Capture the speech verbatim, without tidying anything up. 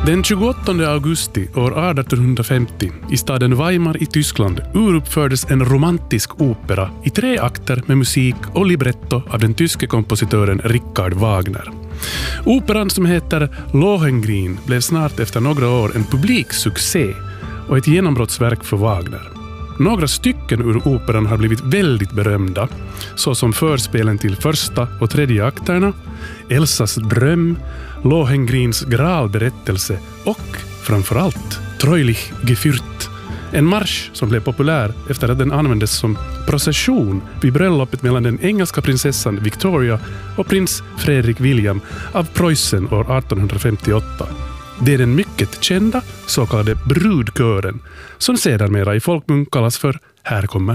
Den tjugoåttonde augusti år artonhundrafemtio i staden Weimar i Tyskland uruppfördes en romantisk opera i tre akter med musik och libretto av den tyske kompositören Richard Wagner. Operan, som heter Lohengrin, blev snart efter några år en publiksuccé och ett genombrottsverk för Wagner. Några stycken ur operan har blivit väldigt berömda, såsom förspelen till första och tredje akterna, Elsas dröm, Lohengrins graalberättelse och framförallt Treulich geführt, en marsch som blev populär efter att den användes som procession vid bröllopet mellan den engelska prinsessan Victoria och prins Fredrik William av Preussen år artonhundrafemtioåtta. Det är den mycket kända så kallade brudkören som sedan mera i folkmun kallas för Här kommer